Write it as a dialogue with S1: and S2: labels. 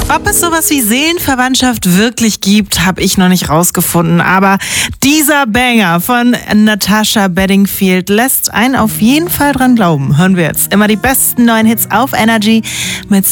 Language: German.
S1: Ob es sowas wie Seelenverwandtschaft wirklich gibt, habe ich noch nicht rausgefunden. Aber dieser Banger von Natasha Bedingfield lässt einen auf jeden Fall dran glauben. Hören wir jetzt immer die besten neuen Hits auf Energy mit